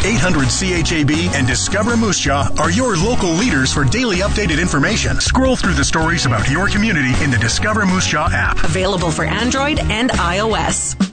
800-CHAB and Discover Moose Jaw are your local leaders for daily updated information. Scroll through the stories about your community in the Discover Moose Jaw app. Available for Android and iOS.